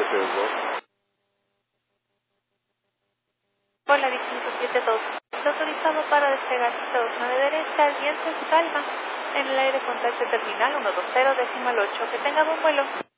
2. Hola, Vic 572. Está autorizado para despegar pista 29 derecha, viento en calma, en el aire con taxi terminal 120 decimal 8. Que tenga buen vuelo.